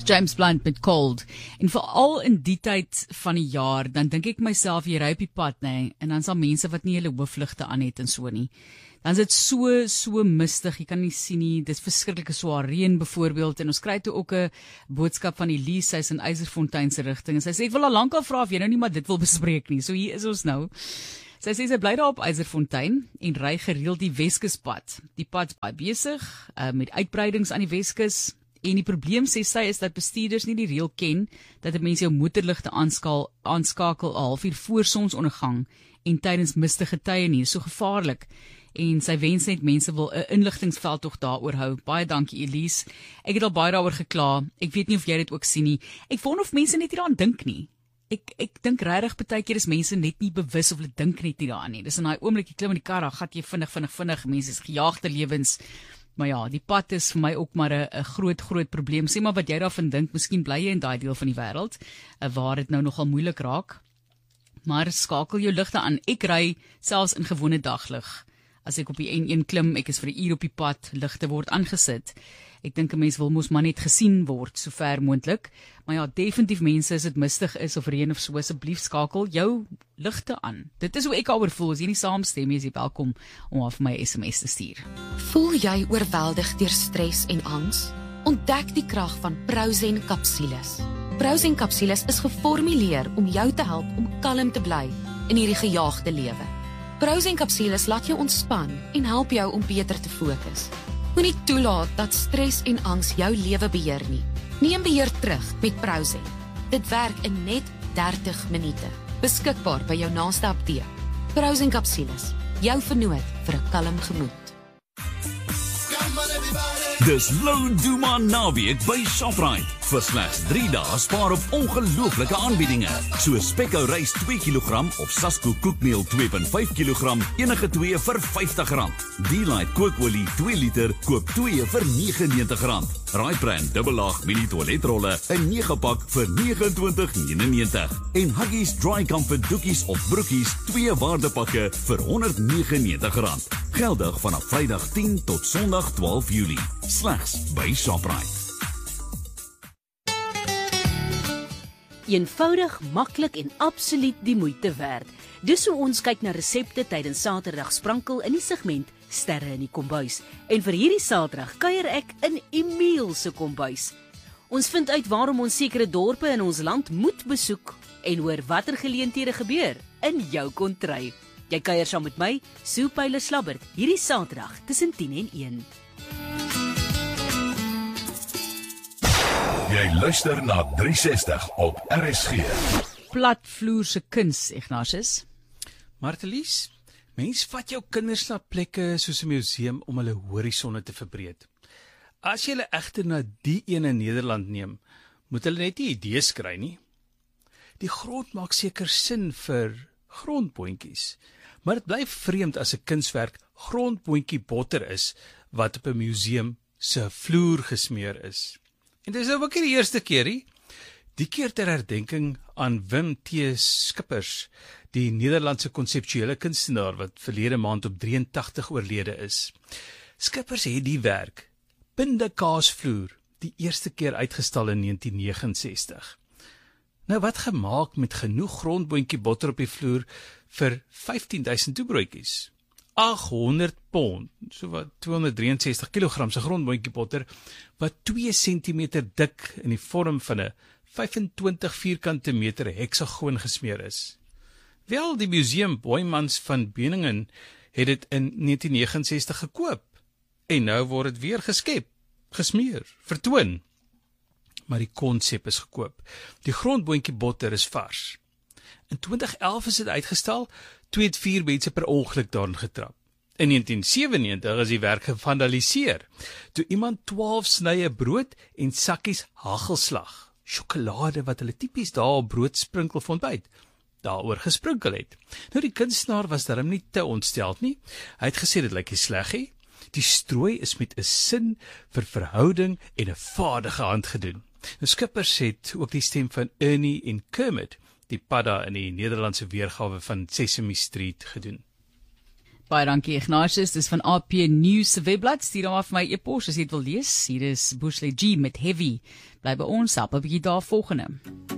James Blunt met Cold. En veral in die tyd van die jaar, dan dink ek myself, jy ry op die pad, nee, en dan sal mense wat nie hulle hoofligte aan het en so nie. Dan is dit so mistig, jy kan nie sien nie, dit is verskriklike swaar reën byvoorbeeld, en ons kry toe ook 'n boodskap van Elise, sy is in Eiserfontein se rigting, en sy sê, ek wil al lank al vra of jy nou nie maar dit wil bespreek nie, so hier is ons nou. Sy sê sy bly daar op Eiserfontein en ry gereeld die Weskuspad. Die pad is baie besig, met uitbreidings aan die Weskus, en die probleem, sê sy, is dat bestuurders nie die reël ken, dat 'n mens jou motorligte aanskakel 'n halfuur voor sonsondergang, en tydens mistige tye nie, so gevaarlik. En sy wens net mense wil 'n inligtingsveld tog daaroor hou. Baie dankie Elise. Ek het al baie daaroor gekla. Ek weet nie of jy dit ook sien nie. Ek wonder of mense net nie daaraan dink nie. Ek dink regtig partykeer is mense net nie bewus of hulle dink net nie daaraan nie. Dis in daai oomblik jy klim in die kar, dan gaan jy vinnig. Mense is gejaagde lewens. Maar ja, die pad is vir my ook maar 'n groot probleem. Sê maar wat jy daarvan dink. Miskien bly jy in daai deel van die wêreld waar dit nou nogal moeilik raak. Maar skakel jou ligte aan. Ek ry selfs in gewone daglig. As ek op die N1 klim, ek is vir 'n uur op die pad, ligte word aangesit. Ek dink 'n mens wil mos maar net gesien word, so ver moontlik. Maar ja, definitief mense, as dit mistig is of reën of so, asseblief skakel jou ligte aan. Dit is hoe ek daaroor voel. As jy nie saamstem nie, is jy welkom om af my SMS te stuur. Voel jy oorweldig deur stres en angs? Ontdek die krag van Prozen kapsules. Prozen kapsules is geformuleer om jou te help om kalm te bly in hierdie gejaagde lewe. Prozen kapsules laat jou ontspan en help jou om beter te fokus. Moenie toelaat dat stres en angs jou lewe beheer nie. Neem beheer terug met Prozen. Dit werk in net 30 minute. Beskikbaar by jou naaste apteek. Prozen kapsules, jou vernoot vir 'n kalm gemoed. Dis Lou Duma naweek by Shoprite. Vir slegs 3 dae spaar op ongelooflike aanbiedinge. So Spekkou rys 2 kg of Sasko koekmeel 2.5 kg, enige 2 vir R50. D-Lite kookolie 2 liter, koop 2 vir R99. Raibrand dubbelaag mini toiletrolle, 'n 9 pak vir R29.99. En Huggies Dry Comfort doekies of broekies, 2 waardepakke vir R199. Geldig vanaf Vrydag 10 tot Sondag 12 Julie. Slegs by Shoprite. Eenvoudig, maklik en absoluut die moeite werd. Dis hoe ons kyk na resepte tydens Saterdag sprankel in die segment Sterre in die Kombuis. En vir hierdie Saterdag kuier ek in Emiel se kombuis. Ons vind uit waarom ons sekere dorpe in ons land moet besoek en hoor watter geleenthede gebeur in jou kontry. Jy kuier saam met my, Sue Pyler Slabbert, hierdie Saterdag tussen 10 en 1. Jy luister na 360 op RSG. Platvloerse kuns, Ignatius. Martelies, mens vat jou kinders na plekke soos 'n museum om hulle horisonne te verbreed. As jy hulle egter na die ene in Nederland neem, moet hulle net nie idees kry nie. Die grond maak seker sin vir grondboontjies, maar dit bly vreemd as 'n kunswerk grondboontjie botter is wat op 'n museum se vloer gesmeer is. En dit is nou ook nie die eerste keer nie. Die keer ter herdenking aan Wim T. Schippers, die Nederlandse konseptuele kunstenaar wat verlede maand op 83 oorlede is. Schippers het die werk, Pindakaasvloer, die eerste keer uitgestal in 1969. Nou wat gemaak met genoeg grondboontjie botter op die vloer vir 15.000 toebroodjies? 800 pond, so wat 263 kg se grondboontjie botter, wat 2 cm dik in die vorm van 'n 25 vierkante meter heksagoon gesmeer is. Wel, die museum Boymans van Beningen het dit in 1969 gekoop, en nou word dit weer geskep, gesmeer, vertoon. Maar die konsep is gekoop. Die grondboontjie botter is vars. In 2011 is dit uitgestal, toe het 4 mense per ongeluk daarin getrap. In 1997 is die werk gevandaliseer, toe iemand 12 snye brood en sakkies hagelslag, sjokolade wat hulle tipies daar op brood sprinkel van byt, daaroor gesprinkel het. Nou die kunstenaar was daarom nie te ontsteld nie. Hy het gesê dit lyk nie sleg nie. Die strooi is met 'n sin vir verhouding en 'n vaardige hand gedoen. Nou Schippers het ook die stem van Ernie en Kermit, die padda in die Nederlandse weergawe van Sesame Street, gedoen. Baie dankie Ignatius, dis van AP News se webblad. Stuur hom af vir my e-pos as jy dit wil lees. Hier is Bushley G met Heavy. Bly by ons, help 'n bietjie daar volgende.